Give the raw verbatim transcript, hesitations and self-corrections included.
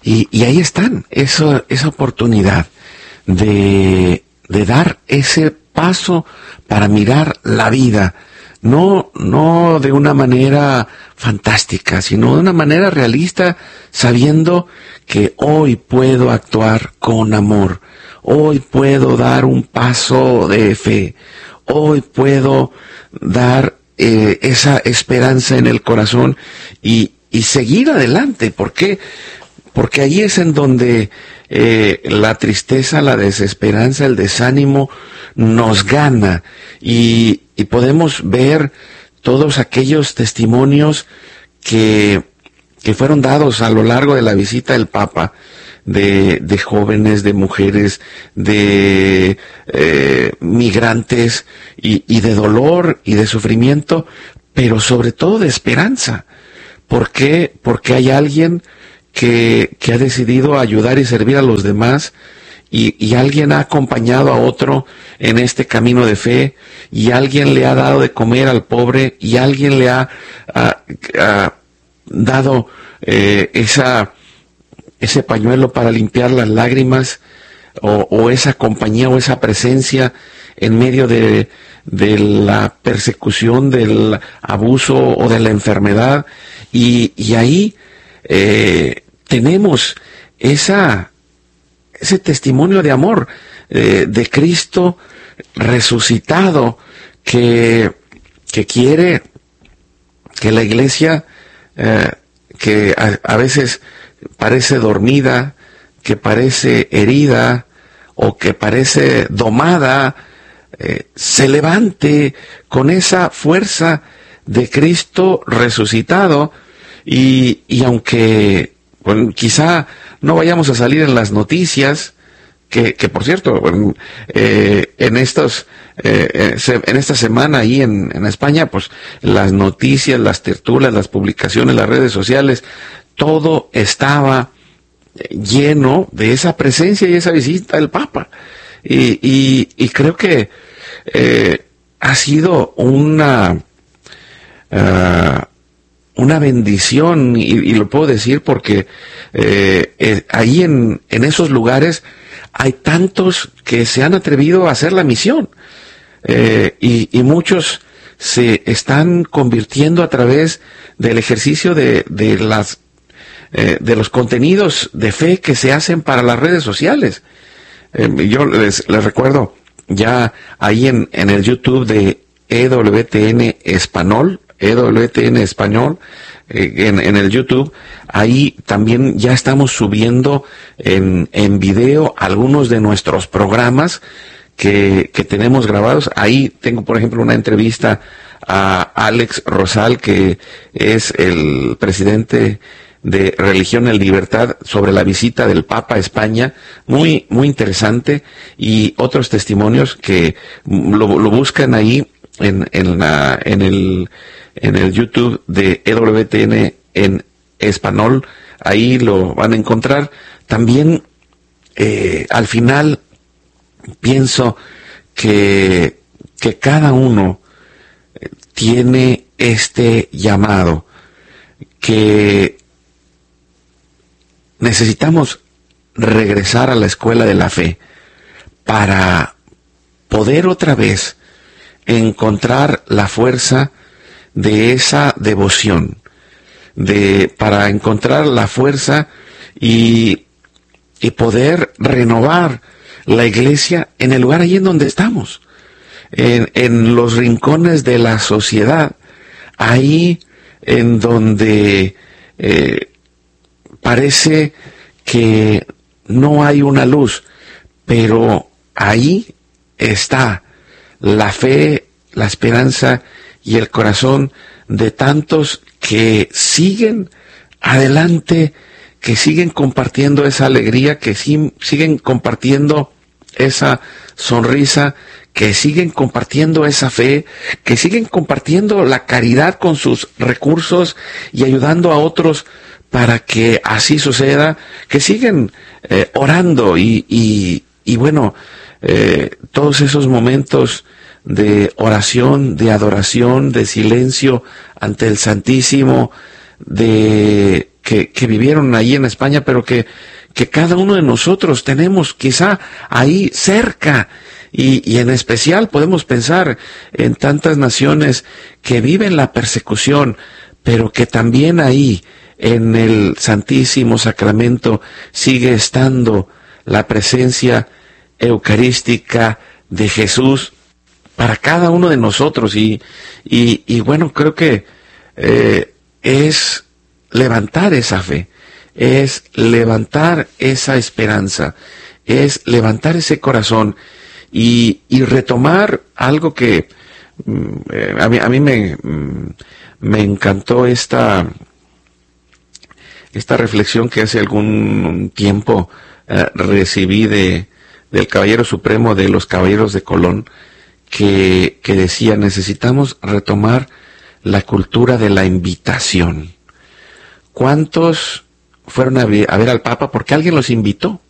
Y, y ahí están, eso, esa oportunidad de, de dar ese paso para mirar la vida, no, no de una manera fantástica, sino de una manera realista, sabiendo que hoy puedo actuar con amor, hoy puedo dar un paso de fe, hoy puedo dar eh, esa esperanza en el corazón y, y seguir adelante. ¿Por qué? Porque ahí es en donde eh, la tristeza, la desesperanza, el desánimo nos gana y, y podemos ver todos aquellos testimonios que, que fueron dados a lo largo de la visita del Papa, de, de jóvenes, de mujeres, de eh, migrantes y, y de dolor y de sufrimiento, pero sobre todo de esperanza. ¿Por qué? Porque hay alguien que, que ha decidido ayudar y servir a los demás, y, y alguien ha acompañado a otro en este camino de fe, y alguien le ha dado de comer al pobre, y alguien le ha, ha, ha dado eh, esa, ese pañuelo para limpiar las lágrimas, o, o esa compañía o esa presencia en medio de, de la persecución, del abuso o de la enfermedad, y, y ahí eh, tenemos esa, ese testimonio de amor eh, de Cristo resucitado, que, que quiere que la iglesia, eh, que a, a veces parece dormida, que parece herida o que parece domada, eh, se levante con esa fuerza de Cristo resucitado, y, y aunque bueno, quizá no vayamos a salir en las noticias, que, que por cierto, bueno, eh, en estos, eh, en esta semana ahí en, en España, pues las noticias, las tertulias, las publicaciones, las redes sociales, todo estaba lleno de esa presencia y esa visita del Papa. Y, y, y creo que eh, ha sido una uh, una bendición, y, y lo puedo decir porque eh, eh, ahí en, en esos lugares hay tantos que se han atrevido a hacer la misión, eh, y, y muchos se están convirtiendo a través del ejercicio de, de las eh, de los contenidos de fe que se hacen para las redes sociales. Eh, yo les, les recuerdo ya ahí en, en el YouTube de E W T N Español, E W T N Español, eh, en, en el YouTube, ahí también ya estamos subiendo en, en video algunos de nuestros programas que, que tenemos grabados. Ahí tengo, por ejemplo, una entrevista a Alex Rosal, que es el presidente de Religión en Libertad, sobre la visita del Papa a España, muy, muy interesante, y otros testimonios que lo, lo buscan ahí en, en la, en el, en el YouTube de E W T N en español, ahí lo van a encontrar. También, eh, al final, pienso que, que cada uno tiene este llamado, que necesitamos regresar a la escuela de la fe para poder otra vez encontrar la fuerza de esa devoción, de para encontrar la fuerza y, y poder renovar la iglesia en el lugar allí en donde estamos, en, en los rincones de la sociedad, ahí en donde eh, parece que no hay una luz, pero ahí está la fe, la esperanza y el corazón de tantos que siguen adelante, que siguen compartiendo esa alegría, que sí, siguen compartiendo esa sonrisa, que siguen compartiendo esa fe, que siguen compartiendo la caridad con sus recursos y ayudando a otros para que así suceda, que siguen eh, orando y, y, y bueno, eh, todos esos momentos de oración, de adoración, de silencio ante el Santísimo, de que, que vivieron ahí en España, pero que, que cada uno de nosotros tenemos quizá ahí cerca. Y, y en especial podemos pensar en tantas naciones que viven la persecución, pero que también ahí, en el Santísimo Sacramento, sigue estando la presencia eucarística de Jesús para cada uno de nosotros. Y, y, y bueno, creo que eh, es levantar esa fe, es levantar esa esperanza, es levantar ese corazón y, y retomar algo que eh, a mí, a mí me, me encantó esta, esta reflexión que hace algún tiempo eh, recibí de, del Caballero Supremo de los Caballeros de Colón, que, que decía: necesitamos retomar la cultura de la invitación. ¿Cuántos fueron a ver, a ver al Papa porque alguien los invitó?